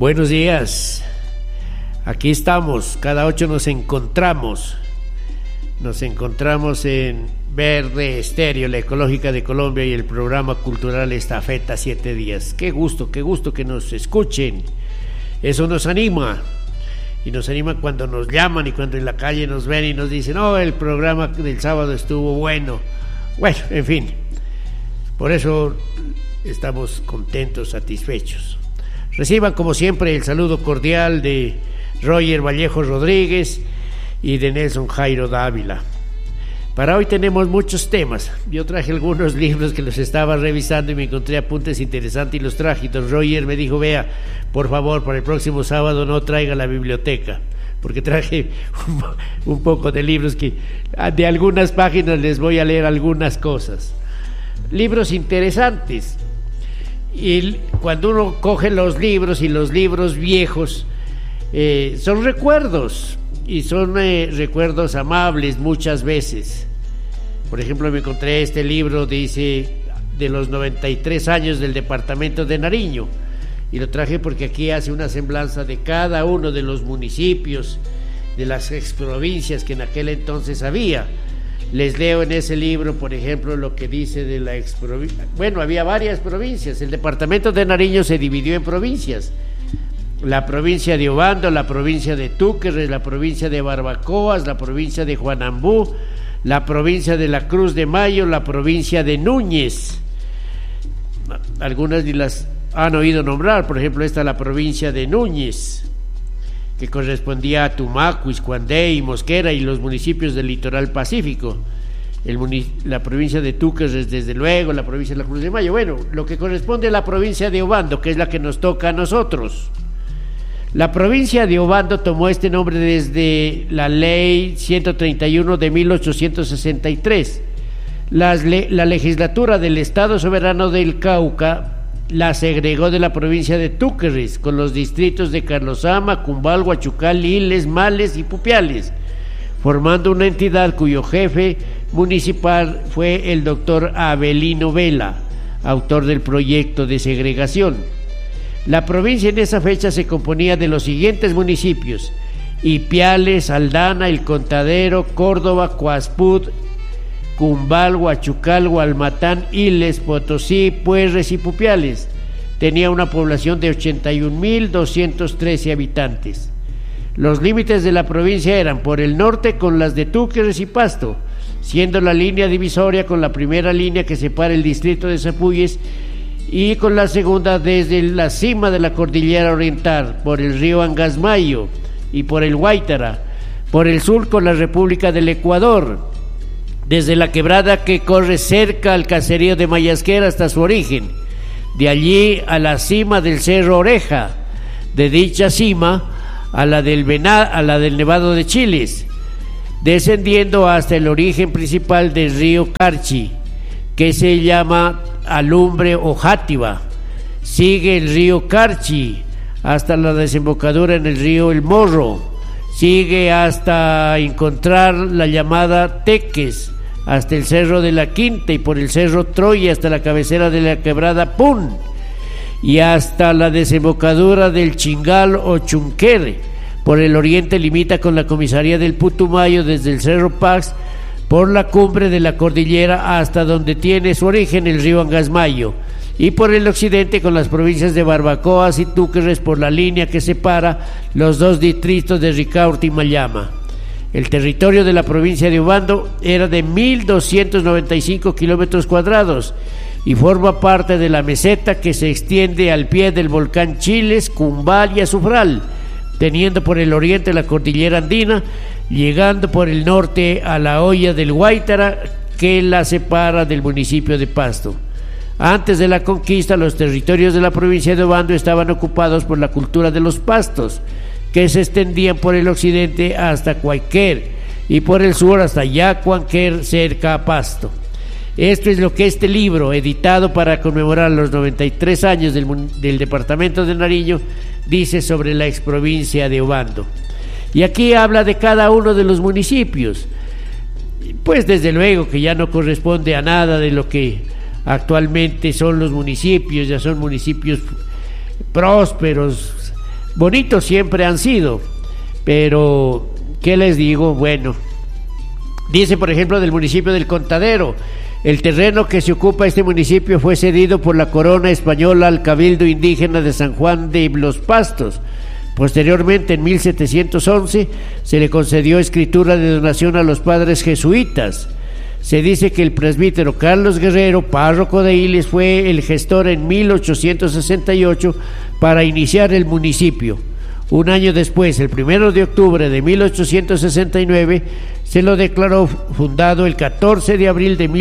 Buenos días, aquí estamos, cada 8 nos encontramos en Verde Estéreo, la ecológica de Colombia, y el programa cultural Estafeta 7 días. Qué gusto que nos escuchen, eso nos anima, y nos anima cuando nos llaman y cuando en la calle nos ven y nos dicen, oh, el programa del sábado estuvo bueno, en fin, por eso estamos contentos, satisfechos. Reciban como siempre el saludo cordial de Roger Vallejo Rodríguez y de Nelson Jairo Dávila. Para hoy tenemos muchos temas. Yo traje algunos libros que los estaba revisando y me encontré apuntes interesantes y los traje. Don Roger me dijo, vea, por favor, para el próximo sábado no traiga la biblioteca, porque traje un poco de libros que de algunas páginas les voy a leer algunas cosas. Libros interesantes. Y cuando uno coge los libros y los libros viejos, son recuerdos, y son recuerdos amables muchas veces. Por ejemplo, me encontré este libro, dice, de los 93 años del departamento de Nariño, y lo traje porque aquí hace una semblanza de cada uno de los municipios de las exprovincias que en aquel entonces había. Les leo en ese libro, por ejemplo, lo que dice de la exprovincia. Bueno, había varias provincias. El departamento de Nariño se dividió en provincias. La provincia de Obando, la provincia de Túquerres, la provincia de Barbacoas, la provincia de Juanambú, la provincia de la Cruz de Mayo, la provincia de Núñez. Algunas ni las han oído nombrar. Por ejemplo, esta es la provincia de Núñez, que correspondía a Tumaco, Iscuandey, Mosquera y los municipios del litoral pacífico. La provincia de Túquerres, desde luego, la provincia de la Cruz de Mayo. Bueno, lo que corresponde a la provincia de Obando, que es la que nos toca a nosotros. La provincia de Obando tomó este nombre desde la ley 131 de 1863. La legislatura del Estado Soberano del Cauca la segregó de la provincia de Túquerres, con los distritos de Carlosama, Cumbal, Huachucal, Iles, Males y Pupiales, formando una entidad cuyo jefe municipal fue el doctor Avelino Vela, autor del proyecto de segregación. La provincia en esa fecha se componía de los siguientes municipios: Ipiales, Aldana, El Contadero, Córdoba, Coaspud, Cumbal, Huachucal, Hualmatán, Iles, Potosí, Puerres y Pupiales. Tenía una población de 81.213 habitantes. Los límites de la provincia eran por el norte con las de Túquerres y Pasto, siendo la línea divisoria con la primera línea que separa el distrito de Zapuyes y con la segunda desde la cima de la cordillera oriental por el río Angasmayo y por el Guaitara, por el sur con la República del Ecuador, desde la quebrada que corre cerca al caserío de Mayasquera hasta su origen, de allí a la cima del Cerro Oreja, de dicha cima a la del Nevado de Chiles, descendiendo hasta el origen principal del río Carchi, que se llama Alumbre o Játiva. Sigue el río Carchi hasta la desembocadura en el río El Morro, sigue hasta encontrar la llamada Teques, hasta el Cerro de la Quinta y por el Cerro Troya hasta la cabecera de la quebrada Pun y hasta la desembocadura del Chingal o Chunquere. Por el oriente limita con la comisaría del Putumayo desde el Cerro Pax por la cumbre de la cordillera hasta donde tiene su origen el río Angasmayo, y por el occidente con las provincias de Barbacoas y Túquerres por la línea que separa los dos distritos de Ricaurte y Mayama. El territorio de la provincia de Obando era de 1.295 kilómetros cuadrados y forma parte de la meseta que se extiende al pie del volcán Chiles, Cumbal y Azufral, teniendo por el oriente la cordillera andina, llegando por el norte a la hoya del Guaitara que la separa del municipio de Pasto. Antes de la conquista, los territorios de la provincia de Obando estaban ocupados por la cultura de los pastos, que se extendían por el occidente hasta Cuayquer y por el sur hasta Yacuanquer, cerca a Pasto. Esto es lo que este libro, editado para conmemorar los 93 años del departamento de Nariño, dice sobre la exprovincia de Obando. Y aquí habla de cada uno de los municipios. Pues desde luego que ya no corresponde a nada de lo que actualmente son los municipios, ya son municipios prósperos, Bonitos siempre han sido, pero ¿qué les digo? Bueno, dice por ejemplo del municipio del Contadero: el terreno que se ocupa este municipio fue cedido por la corona española al cabildo indígena de San Juan de los Pastos. Posteriormente, en 1711, se le concedió escritura de donación a los padres jesuitas. Se dice que el presbítero Carlos Guerrero, párroco de Iles, fue el gestor en 1868 para iniciar el municipio. Un año después, el 1 de octubre de 1869, se lo declaró fundado. El 14 de abril de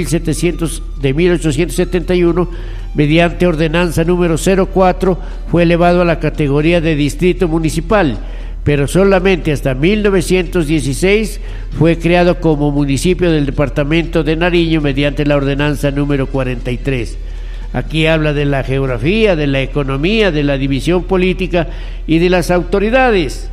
1871, mediante ordenanza número 04, fue elevado a la categoría de distrito municipal, pero solamente hasta 1916 fue creado como municipio del departamento de Nariño mediante la ordenanza número 43. Aquí habla de la geografía, de la economía, de la división política y de las autoridades.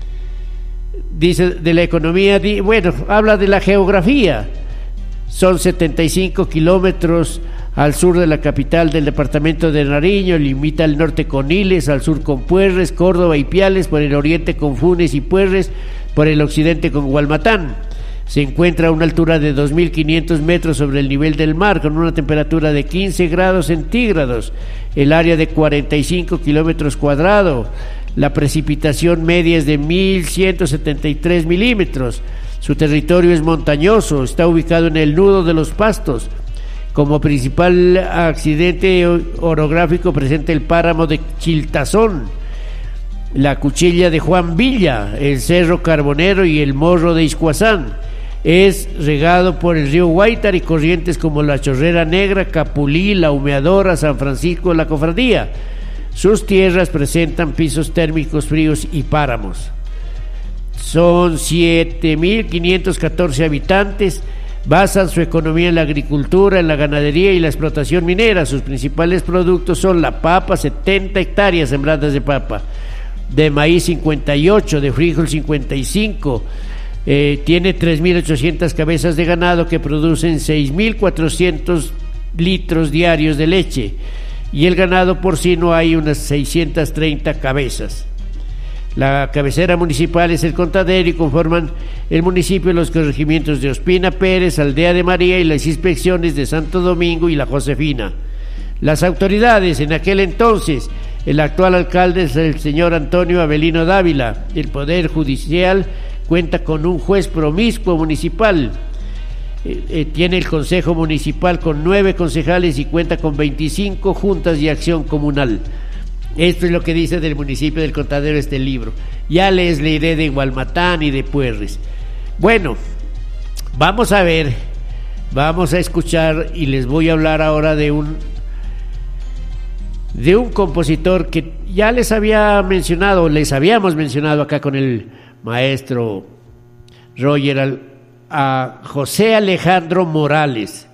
Dice de la economía, bueno, habla de la geografía. Son 75 kilómetros al sur de la capital del departamento de Nariño, limita al norte con Iles, al sur con Puerres, Córdoba y Piales, por el oriente con Funes y Puerres, por el occidente con Gualmatán. Se encuentra a una altura de 2.500 metros sobre el nivel del mar, con una temperatura de 15 grados centígrados, el área de 45 kilómetros cuadrados, la precipitación media es de 1.173 milímetros, su territorio es montañoso, está ubicado en el nudo de los Pastos. Como principal accidente orográfico presenta el páramo de Chiltazón, la Cuchilla de Juan Villa, el Cerro Carbonero y el Morro de Iscuazán. Es regado por el río Guaitara y corrientes como la Chorrera Negra, Capulí, la Humeadora, San Francisco, la Cofradía. Sus tierras presentan pisos térmicos fríos y páramos. Son 7.514 habitantes. Basan su economía en la agricultura, en la ganadería y la explotación minera. Sus principales productos son la papa, 70 hectáreas sembradas de papa, de maíz 58, de frijol 55. Tiene 3.800 cabezas de ganado que producen 6.400 litros diarios de leche, y el ganado porcino hay unas 630 cabezas. La cabecera municipal es el Contadero y conforman el municipio los corregimientos de Ospina Pérez, Aldea de María y las inspecciones de Santo Domingo y La Josefina. Las autoridades en aquel entonces: el actual alcalde es el señor Antonio Avelino Dávila. El Poder Judicial cuenta con un juez promiscuo municipal. Tiene el Consejo Municipal con 9 concejales y cuenta con 25 juntas de acción comunal. Esto es lo que dice del municipio del Contadero este libro. Ya les leeré de Gualmatán y de Puerres. Bueno, vamos a ver, vamos a escuchar, y les voy a hablar ahora de un compositor que ya les habíamos mencionado acá con el maestro Roger, a José Alejandro Morales.